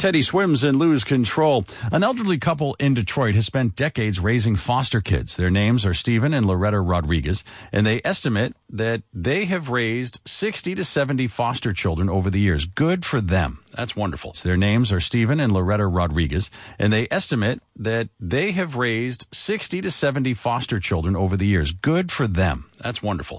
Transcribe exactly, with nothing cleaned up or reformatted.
Teddy swims and lose control. An elderly couple in Detroit has spent decades raising foster kids. Their names are Stephen and Loretta Rodriguez, and they estimate that they have raised sixty to seventy foster children over the years. Good for them. That's wonderful. Their names are Stephen and Loretta Rodriguez, and they estimate that they have raised sixty to seventy foster children over the years. Good for them. That's wonderful.